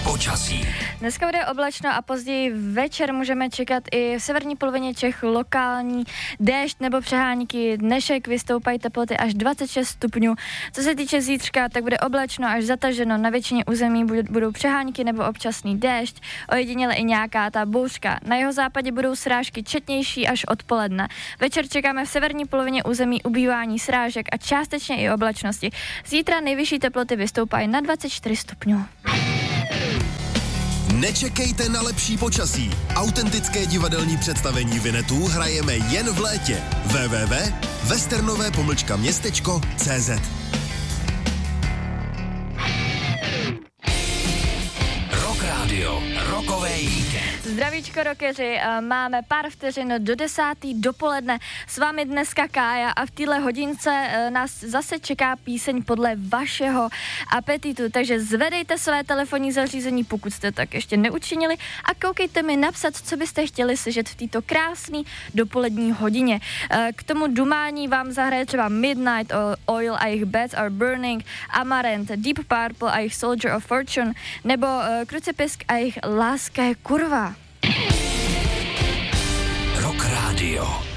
Počasí. Dneska bude oblačno a později večer můžeme čekat i v severní polovině Čech lokální déšť nebo přehánky. Dnešek vystoupají teploty až 26 stupňů. Co se týče zítřka, tak bude oblačno až zataženo. Na většině území budou přehánky nebo občasný déšť, ojediněle i nějaká ta bouřka. Na jeho západě budou srážky četnější až odpoledne. Večer čekáme v severní polovině území ubývání srážek a částečně i oblačnosti. Zítra nejvyšší teploty vystoupají na 24 stupňů. Nečekejte na lepší počasí. Autentické divadelní představení Vinetů hrajeme jen v létě. www.westernové-městečko.cz Rock Radio, rockové víkend. Zdravíčko rockeři, máme pár vteřin do 10. dopoledne. S vámi dneska Kája a v téhle hodince nás zase čeká píseň podle vašeho apetitu, takže zvedejte své telefonní zařízení, pokud jste tak ještě neučinili, a koukejte mi napsat, co byste chtěli slyšet v této krásné dopolední hodině. K tomu dumání vám zahraje třeba Midnight Oil a jejich Beds Are Burning, Amarant, Deep Purple a jejich Soldier of Fortune, nebo Krucipisk a jejich Láska je kurva. Rock Radio.